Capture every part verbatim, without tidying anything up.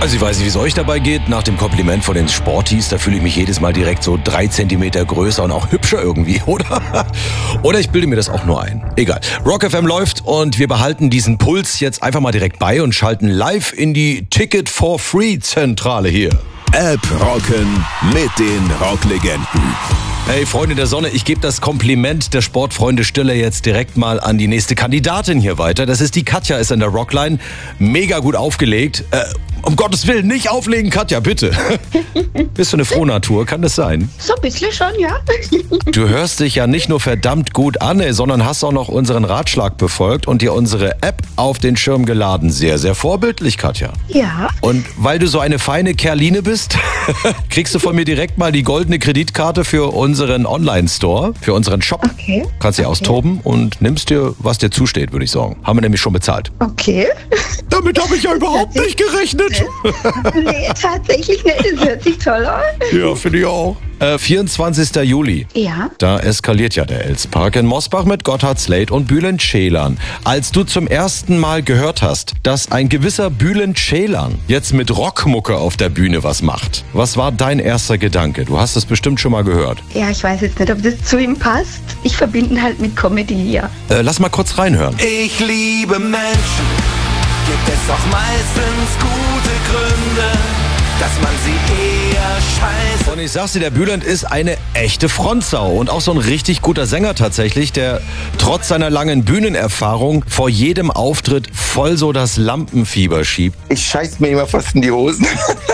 Also ich weiß nicht, wie es euch dabei geht. Nach dem Kompliment von den Sporties, da fühle ich mich jedes Mal direkt so drei Zentimeter größer und auch hübscher irgendwie, oder? Oder ich bilde mir das auch nur ein. Egal. Rock F M läuft und wir behalten diesen Puls jetzt einfach mal direkt bei und schalten live in die Ticket-for-Free-Zentrale hier. App rocken mit den Rocklegenden. Hey Freunde der Sonne, ich gebe das Kompliment der Sportfreunde Stille jetzt direkt mal an die nächste Kandidatin hier weiter. Das ist die Katja, ist in der Rockline. Mega gut aufgelegt. Äh, um Gottes Willen, nicht auflegen, Katja, bitte. Bist du eine Frohnatur, kann das sein? So ein bisschen schon, ja. Du hörst dich ja nicht nur verdammt gut an, ey, sondern hast auch noch unseren Ratschlag befolgt und dir unsere App auf den Schirm geladen. Sehr, sehr vorbildlich, Katja. Ja. Und weil du so eine feine Kerline bist, kriegst du von mir direkt mal die goldene Kreditkarte für unseren Online-Store, für unseren Shop. Okay. Kannst dir okay. austoben und nimmst dir, was dir zusteht, würde ich sagen. Haben wir nämlich schon bezahlt. Okay. Damit habe ich ja überhaupt nicht gerechnet. Nee, tatsächlich nicht. Das hört sich toll an. Ja, finde ich auch. Äh, vierundzwanzigster Juli. Ja. Da eskaliert ja der Elspark in Mosbach mit Gotthard Slade und Bülent Ceylan. Als du zum ersten Mal gehört hast, dass ein gewisser Bülent Ceylan jetzt mit Rockmucke auf der Bühne was macht, was war dein erster Gedanke? Du hast es bestimmt schon mal gehört. Ja, ich weiß jetzt nicht, ob das zu ihm passt. Ich verbinde ihn halt mit Comedy, ja. Äh, lass mal kurz reinhören. Ich liebe Menschen, gibt es auch meistens gute Gründe, dass man sie eher scheiße. Und ich sag's dir, der Bülent ist eine echte Frontsau und auch so ein richtig guter Sänger tatsächlich, der trotz seiner langen Bühnenerfahrung vor jedem Auftritt voll so das Lampenfieber schiebt. Ich scheiß mir immer fast in die Hosen.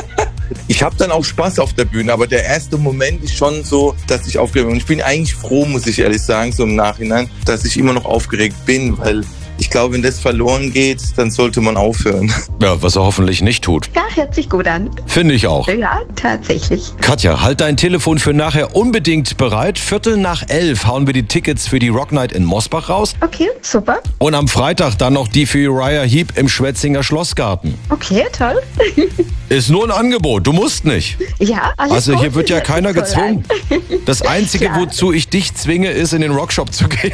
Ich habe dann auch Spaß auf der Bühne, aber der erste Moment ist schon so, dass ich aufgeregt bin. Und ich bin eigentlich froh, muss ich ehrlich sagen, so im Nachhinein, dass ich immer noch aufgeregt bin, weil ich glaube, wenn das verloren geht, dann sollte man aufhören. Ja, was er hoffentlich nicht tut. Ja, hört sich gut an. Finde ich auch. Ja, tatsächlich. Katja, halt dein Telefon für nachher unbedingt bereit. Viertel nach elf hauen wir die Tickets für die Rock Night in Mosbach raus. Okay, super. Und am Freitag dann noch die für Uriah Heep im Schwetzinger Schlossgarten. Okay, toll. Ist nur ein Angebot, du musst nicht. Ja, alles Also hier gut. wird ja Hört sich keiner toll gezwungen. an. Das Einzige, Klar. wozu ich dich zwinge, ist in den Rockshop zu gehen.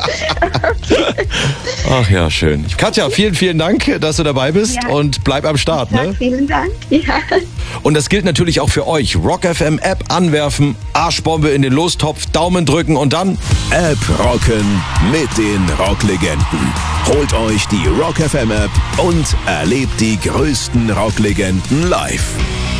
Ach ja, schön. Katja, vielen, vielen Dank, dass du dabei bist Ja. und bleib am Start. Ja, Ne? vielen Dank. Ja. Und das gilt natürlich auch für euch. Rock F M App anwerfen, Arschbombe in den Lostopf, Daumen drücken und dann App rocken mit den Rocklegenden. Holt euch die Rock F M App und erlebt die größten Rocklegenden live.